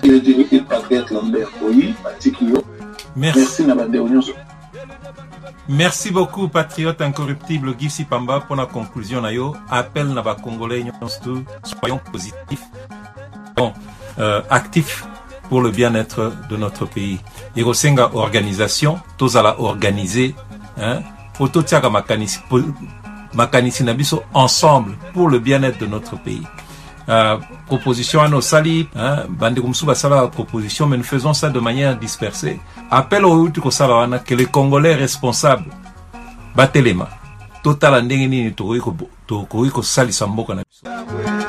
Il patriote Lambert Oyi, Matikio. Merci Nabadéonion. Merci beaucoup, patriote incorruptible Gibbsy Pamba, pour la conclusion. Appel Naba Congolais, soyons positifs, actifs pour le bien-être de notre pays. Irosenga organisation, tous à la organiser, Ototiaga Makanisi Nabiso ensemble pour le bien-être de notre pays. Proposition à nos salis, Bandikumsuba Sala proposition, mais nous faisons ça de manière dispersée. Appel au Utuko Salawana que les Congolais responsables Batelema, total andengeni ni Tokoiko Sali Samboka na